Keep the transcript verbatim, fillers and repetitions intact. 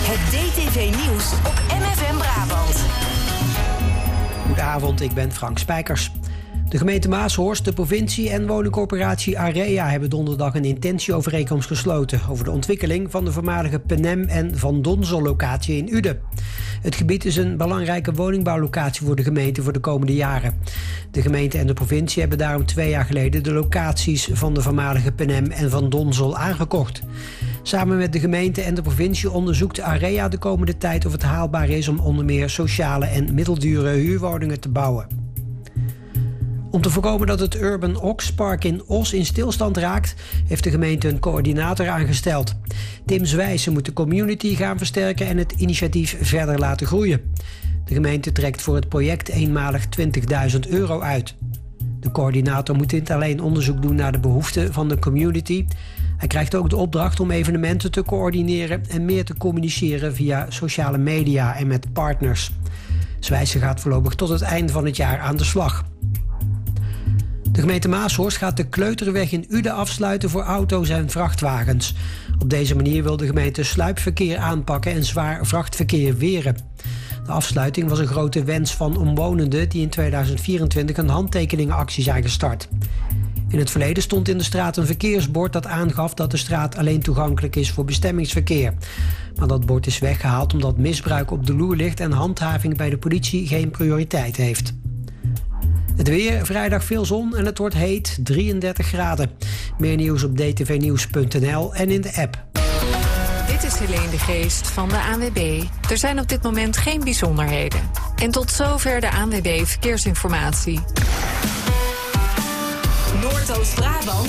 Het D T V-nieuws op M F M Brabant. Goedenavond, ik ben Frank Spijkers. De gemeente Maashorst, de provincie en woningcorporatie Area hebben donderdag een intentieovereenkomst gesloten over de ontwikkeling van de voormalige Penem en Van Donzel locatie in Uden. Het gebied is een belangrijke woningbouwlocatie voor de gemeente voor de komende jaren. De gemeente en de provincie hebben daarom twee jaar geleden de locaties van de voormalige Penem en Van Donzel aangekocht. Samen met de gemeente en de provincie onderzoekt Area de komende tijd of het haalbaar is om onder meer sociale en middeldure huurwoningen te bouwen. Om te voorkomen dat het Urban Ox Park in Os in stilstand raakt, heeft de gemeente een coördinator aangesteld. Tim Zwijsen moet de community gaan versterken en het initiatief verder laten groeien. De gemeente trekt voor het project eenmalig twintigduizend euro uit. De coördinator moet niet alleen onderzoek doen naar de behoeften van de community. Hij krijgt ook de opdracht om evenementen te coördineren en meer te communiceren via sociale media en met partners. Zwijsen gaat voorlopig tot het einde van het jaar aan de slag. De gemeente Maashorst gaat de Kleuterweg in Uden afsluiten voor auto's en vrachtwagens. Op deze manier wil de gemeente sluipverkeer aanpakken en zwaar vrachtverkeer weren. De afsluiting was een grote wens van omwonenden die in tweeduizend vierentwintig een handtekeningenactie zijn gestart. In het verleden stond in de straat een verkeersbord dat aangaf dat de straat alleen toegankelijk is voor bestemmingsverkeer. Maar dat bord is weggehaald omdat misbruik op de loer ligt en handhaving bij de politie geen prioriteit heeft. Het weer, vrijdag veel zon en het wordt heet, drieëndertig graden. Meer nieuws op d t v nieuws punt n l en in de app. Dit is Helene de Geest van de A N W B. Er zijn op dit moment geen bijzonderheden. En tot zover de A N W B Verkeersinformatie. Noordoost-Brabant